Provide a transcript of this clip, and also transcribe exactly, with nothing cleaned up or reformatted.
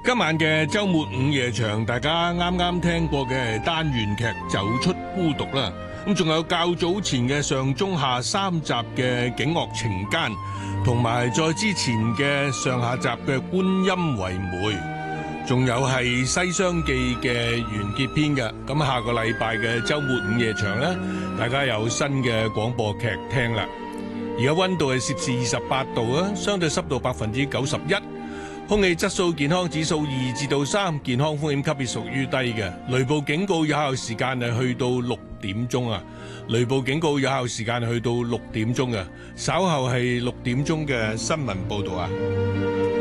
今晚嘅周末午夜場，大家啱啱聽過嘅係單元劇《走出孤獨》啦。咁仲有較早前嘅上中下三集嘅《警惡懲奸》，同埋再之前嘅上下集嘅《觀音為媒》，仲有係《西廂記》嘅完結篇嘅。咁下個禮拜嘅周末午夜場呢，大家有新嘅廣播劇聽啦。而家溫度係攝氏二十八度啊，相對濕度百分之九十一。空氣質素健康指數二至到三，健康風險級別屬於低嘅。雷暴警告有效時間係去到六點鐘啊！雷暴警告有效時間係去到六點鐘啊！稍後係六點鐘嘅新聞報道啊！